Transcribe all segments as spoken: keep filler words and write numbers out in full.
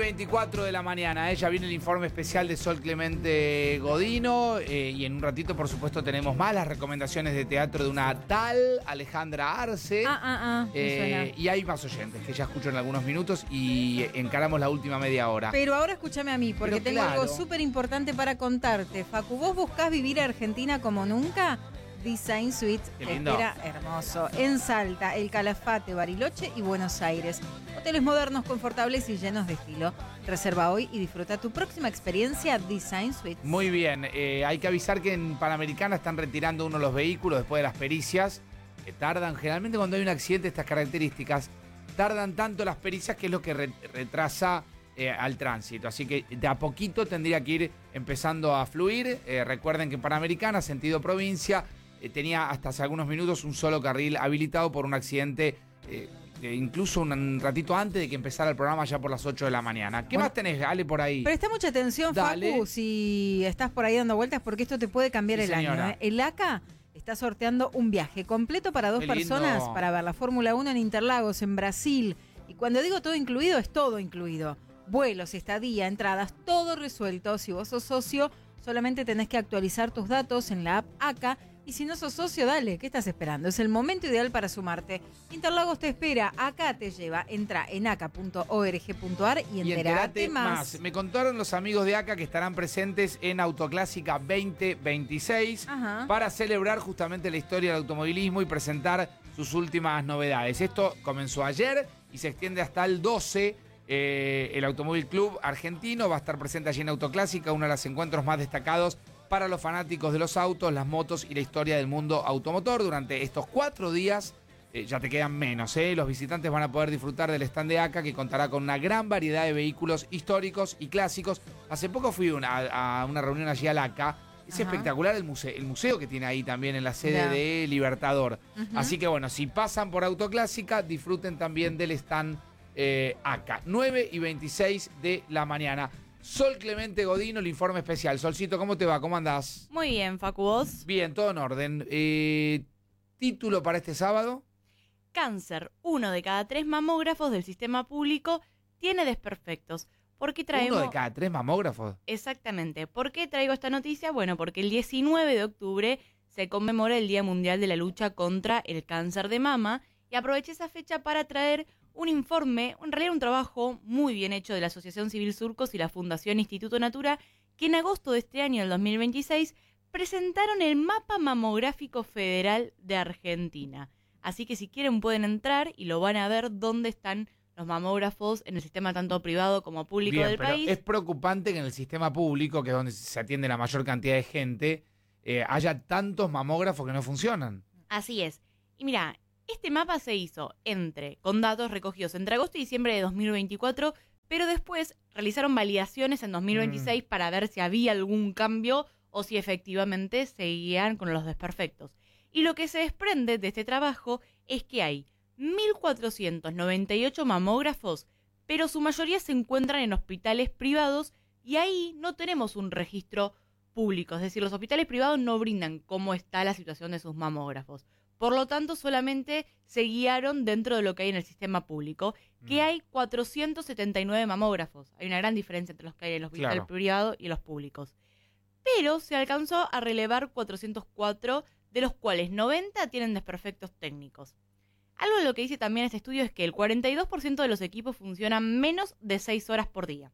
veinticuatro de la mañana, ¿eh? Ya viene el informe especial de Sol Clemente Godino eh, y en un ratito, por supuesto, tenemos más las recomendaciones de teatro de una tal Alejandra Arce. Ah, ah, ah, eh, y hay más oyentes que ya escucho en algunos minutos y encaramos la última media hora. Pero ahora escúchame a mí, porque Pero tengo claro. algo súper importante para contarte. Facu, ¿vos buscás vivir Argentina como nunca? Design Suite Qué te lindo. espera hermoso. En Salta, El Calafate, Bariloche y Buenos Aires. Hoteles modernos, confortables y llenos de estilo. Reserva hoy y disfruta tu próxima experiencia Design Suite. Muy bien, eh, hay que avisar que en Panamericana están retirando uno de los vehículos después de las pericias, que tardan, generalmente cuando hay un accidente de estas características, tardan tanto las pericias que es lo que re- retrasa eh, al tránsito. Así que de a poquito tendría que ir empezando a fluir. Eh, recuerden que en Panamericana, sentido provincia, eh, tenía hasta hace algunos minutos un solo carril habilitado por un accidente, eh, eh, incluso un, un ratito antes de que empezara el programa, ya por las ocho de la mañana. ¿Qué Bueno, más tenés, Ale, por ahí? Presta mucha atención, Dale. Facu, si estás por ahí dando vueltas, porque esto te puede cambiar Sí, el señora. año. ¿eh? El A C A está sorteando un viaje completo para dos Qué lindo. personas para ver la Fórmula uno en Interlagos, en Brasil. Y cuando digo todo incluido, es todo incluido. Vuelos, estadía, entradas, todo resuelto. Si vos sos socio, solamente tenés que actualizar tus datos en la app A C A. Y si no sos socio, dale, ¿qué estás esperando? Es el momento ideal para sumarte. Interlagos te espera, A C A te lleva. Entra en aca punto org punto ar y Y entérate entérate más. más. Me contaron los amigos de A C A que estarán presentes en Autoclásica veinte veintiséis Ajá. para celebrar justamente la historia del automovilismo y presentar sus últimas novedades. Esto comenzó ayer y se extiende hasta el doce. Eh, el Automóvil Club Argentino va a estar presente allí en Autoclásica, uno de los encuentros más destacados para los fanáticos de los autos, las motos y la historia del mundo automotor. Durante estos cuatro días, eh, ya te quedan menos, ¿eh? Los visitantes van a poder disfrutar del stand de A C A, que contará con una gran variedad de vehículos históricos y clásicos. Hace poco fui una, a una reunión allí al A C A. Es Ajá. espectacular el museo, el museo que tiene ahí también en la sede Ya. de Libertador. Ujú. Así que bueno, si pasan por Autoclásica, disfruten también del stand eh, A C A. nueve y veintiséis de la mañana. Sol Clemente Godino, el informe especial. Solcito, ¿cómo te va? ¿Cómo andás? Muy bien, Facu, ¿vos? Bien, todo en orden. Eh, ¿Título para este sábado? Cáncer. Uno de cada tres mamógrafos del sistema público tiene desperfectos. ¿Por qué traemos...? Uno de cada tres mamógrafos. Exactamente. ¿Por qué traigo esta noticia? Bueno, porque el diecinueve de octubre se conmemora el Día Mundial de la Lucha contra el Cáncer de Mama y aproveché esa fecha para traer un informe, en realidad un trabajo muy bien hecho de la Asociación Civil Surcos y la Fundación Instituto Natura, que en agosto de este año, el dos mil veintiséis, presentaron el Mapa Mamográfico Federal de Argentina. Así que si quieren pueden entrar y lo van a ver dónde están los mamógrafos en el sistema tanto privado como público Bien, del pero país. es preocupante que en el sistema público, que es donde se atiende la mayor cantidad de gente, eh, haya tantos mamógrafos que no funcionan. Así es. Y mira, este mapa se hizo entre, con datos recogidos entre agosto y diciembre de dos mil veinticuatro, pero después realizaron validaciones en dos mil veintiséis Mm. para ver si había algún cambio o si efectivamente seguían con los desperfectos. Y lo que se desprende de este trabajo es que hay mil cuatrocientos noventa y ocho mamógrafos, pero su mayoría se encuentran en hospitales privados y ahí no tenemos un registro público. Es decir, los hospitales privados no brindan cómo está la situación de sus mamógrafos. Por lo tanto, solamente se guiaron dentro de lo que hay en el sistema público, que hay cuatrocientos setenta y nueve mamógrafos. Hay una gran diferencia entre los que hay en el hospital Claro. privado y los públicos. Pero se alcanzó a relevar cuatrocientos cuatro, de los cuales noventa tienen desperfectos técnicos. Algo de lo que dice también este estudio es que el cuarenta y dos por ciento de los equipos funcionan menos de seis horas por día.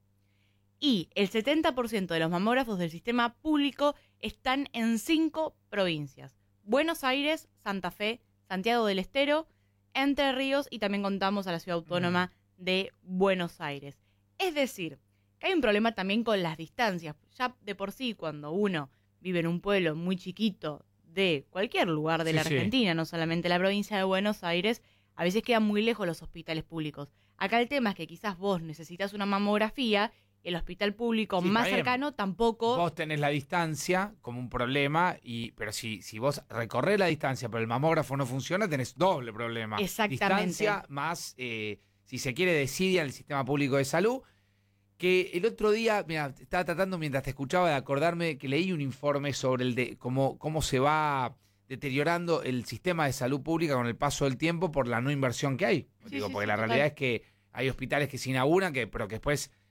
Y el setenta por ciento de los mamógrafos del sistema público están en cinco provincias: Buenos Aires, Santa Fe, Santiago del Estero, Entre Ríos y también contamos a la ciudad autónoma mm. de Buenos Aires. Es decir, que hay un problema también con las distancias. Ya de por sí, cuando uno vive en un pueblo muy chiquito de cualquier lugar de Sí, la sí. Argentina, no solamente la provincia de Buenos Aires, a veces quedan muy lejos los hospitales públicos. Acá el tema es que quizás vos necesitas una mamografía y el hospital público Sí, más está bien. cercano tampoco... Vos tenés la distancia como un problema, y pero si, si vos recorres la distancia pero el mamógrafo no funciona, tenés doble problema. Exactamente. Distancia más, eh, si se quiere, desidia el sistema público de salud. Que el otro día, mira, estaba tratando mientras te escuchaba de acordarme que leí un informe sobre el de cómo, cómo se va deteriorando el sistema de salud pública con el paso del tiempo por la no inversión que hay. Sí, Digo, sí, porque sí, la total. realidad es que hay hospitales que se inauguran, que, pero que después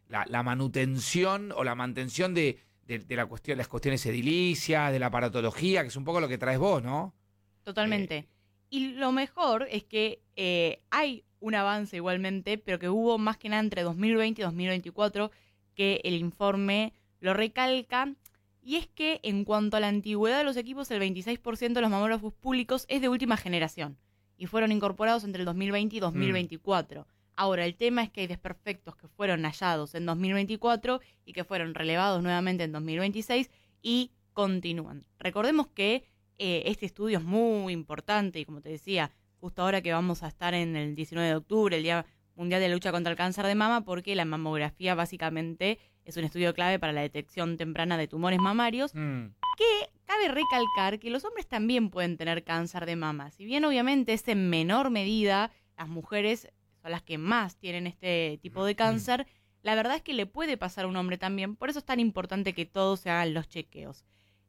la, la manutención o la mantención de, de, de la cuestión, las cuestiones edilicias, de la aparatología, que es un poco lo que traes vos, ¿no? Totalmente. Eh. Y lo mejor es que eh, hay un avance igualmente, pero que hubo más que nada entre dos mil veinte y dos mil veinticuatro, que el informe lo recalca, y es que en cuanto a la antigüedad de los equipos, el veintiséis por ciento de los mamógrafos públicos es de última generación, y fueron incorporados entre el dos mil veinte y dos mil veinticuatro. Mm. Ahora, el tema es que hay desperfectos que fueron hallados en dos mil veinticuatro y que fueron relevados nuevamente en dos mil veintiséis y continúan. Recordemos que eh, este estudio es muy importante y, como te decía, justo ahora que vamos a estar en el diecinueve de octubre, el Día Mundial de la Lucha contra el Cáncer de Mama, porque la mamografía básicamente es un estudio clave para la detección temprana de tumores mamarios, mm. que cabe recalcar que los hombres también pueden tener cáncer de mama. Si bien obviamente es en menor medida, las mujeres son las que más tienen este tipo de cáncer, mm. la verdad es que le puede pasar a un hombre también, por eso es tan importante que todos se hagan los chequeos.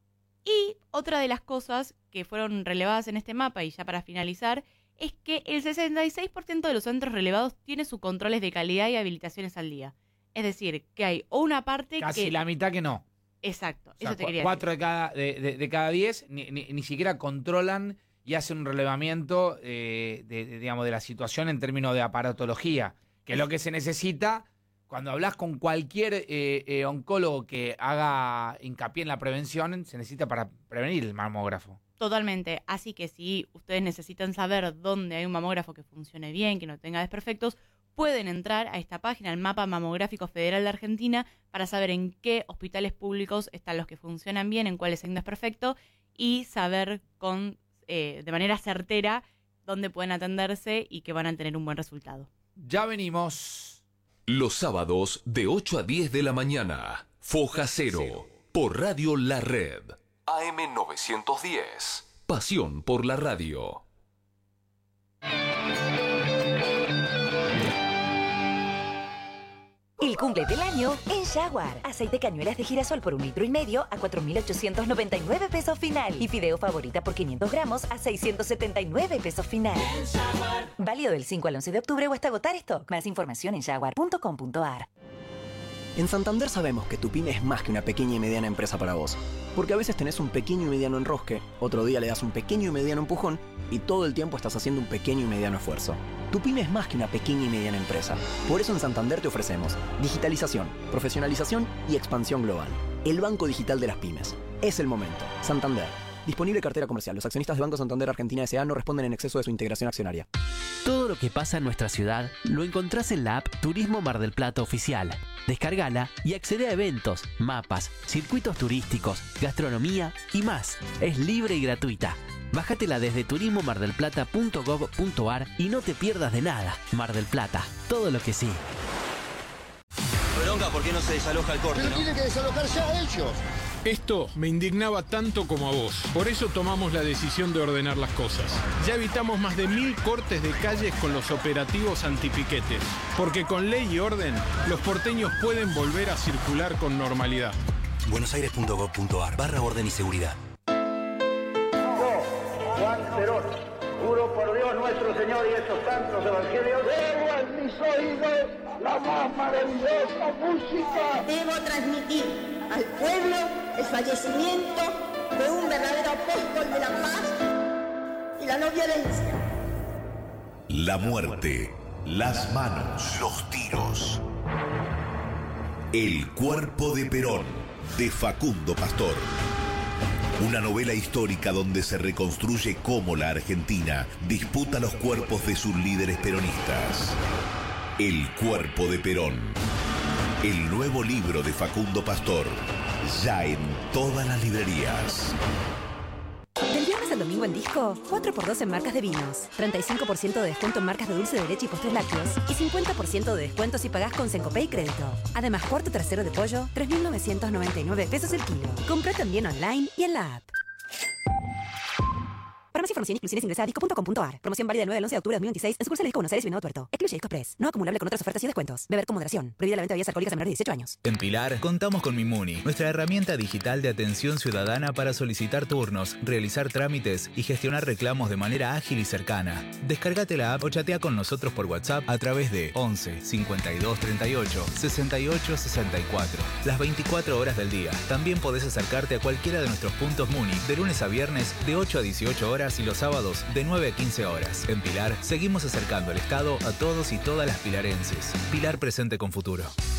Y otra de las cosas que fueron relevadas en este mapa, y ya para finalizar, es que el sesenta y seis por ciento de los centros relevados tiene sus controles de calidad y habilitaciones al día. Es decir, que hay una parte Casi que... Casi la mitad que no. Exacto, o sea, eso te quería cuatro decir. de cada, de, de, de cada diez ni, ni, ni siquiera controlan y hacen un relevamiento eh, de, de, digamos, de la situación en términos de aparatología, que es lo que se necesita cuando hablas con cualquier eh, eh, oncólogo que haga hincapié en la prevención, se necesita para prevenir el mamógrafo. Totalmente, así que si ustedes necesitan saber dónde hay un mamógrafo que funcione bien, que no tenga desperfectos, pueden entrar a esta página, el Mapa Mamográfico Federal de Argentina, para saber en qué hospitales públicos están los que funcionan bien, en cuáles hay un desperfecto, y saber con eh, de manera certera dónde pueden atenderse y que van a tener un buen resultado. Ya venimos. Los sábados de ocho a diez de la mañana, Foja Cero, por Radio La Red. A M novecientos diez. Pasión por la radio. El cumple del año en Jaguar. Aceite cañuelas de girasol por un litro y medio a cuatro mil ochocientos noventa y nueve pesos final. Y fideo favorita por quinientos gramos a seiscientos setenta y nueve pesos final. Válido del cinco al once de octubre o hasta agotar stock. Más información en jaguar punto com punto a r. En Santander sabemos que tu pyme es más que una pequeña y mediana empresa para vos. Porque a veces tenés un pequeño y mediano enrosque, otro día le das un pequeño y mediano empujón y todo el tiempo estás haciendo un pequeño y mediano esfuerzo. Tu pyme es más que una pequeña y mediana empresa. Por eso en Santander te ofrecemos digitalización, profesionalización y expansión global. El Banco Digital de las Pymes. Es el momento. Santander. Disponible cartera comercial. Los accionistas de Banco Santander Argentina S A no responden en exceso de su integración accionaria. Todo lo que pasa en nuestra ciudad lo encontrás en la app Turismo Mar del Plata Oficial. Descargala y accede a eventos, mapas, circuitos turísticos, gastronomía y más. Es libre y gratuita. Bájatela desde turismo mar del plata punto gov punto a r y no te pierdas de nada. Mar del Plata, todo lo que sí. Bronca, ¿por qué no se desaloja el corte? Pero ¿no? tienen que desalojar ya ellos. Esto me indignaba tanto como a vos. Por eso tomamos la decisión de ordenar las cosas. Ya evitamos más de mil cortes de calles con los operativos antipiquetes. Porque con ley y orden, los porteños pueden volver a circular con normalidad. buenosaires punto gov punto a r barra orden y seguridad. Yo, Juan Perón, juro por Dios nuestro Señor y estos santos evangelios, debo en mis oídos la más maravillosa música. Debo transmitir al pueblo el fallecimiento de un verdadero apóstol de la paz y la no violencia. La muerte, las manos, los tiros. El cuerpo de Perón, de Facundo Pastor. Una novela histórica donde se reconstruye cómo la Argentina disputa los cuerpos de sus líderes peronistas. El cuerpo de Perón. El nuevo libro de Facundo Pastor. Ya en todas las librerías. Del viernes al domingo en Disco, cuatro por dos en marcas de vinos, treinta y cinco por ciento de descuento en marcas de dulce de leche y postres lácteos y cincuenta por ciento de descuento si pagás con Sencopay y crédito. Además, cuarto trasero de pollo, tres mil novecientos noventa y nueve pesos el kilo. Compra también online y en la app. Para más información e inclusiones ingresa a disco punto com punto ar. Promoción válida del nueve al once de octubre de dos mil veintiséis en sucursales Disco Buenos Aires y Venado Tuerto. Excluye Disco Express. No acumulable con otras ofertas y descuentos. Beber con moderación. Prohibida la venta de bebidas alcohólicas a menores de dieciocho años. En Pilar contamos con Mimuni, nuestra herramienta digital de atención ciudadana para solicitar turnos, realizar trámites y gestionar reclamos de manera ágil y cercana. Descárgate la app o chatea con nosotros por WhatsApp a través de once cincuenta y dos treinta y ocho sesenta y ocho sesenta y cuatro. Las veinticuatro horas del día. También podés acercarte a cualquiera de nuestros puntos Muni de lunes a viernes de ocho a dieciocho horas y los sábados de nueve a quince horas. En Pilar seguimos acercando el Estado a todos y todas las pilarenses. Pilar presente con futuro.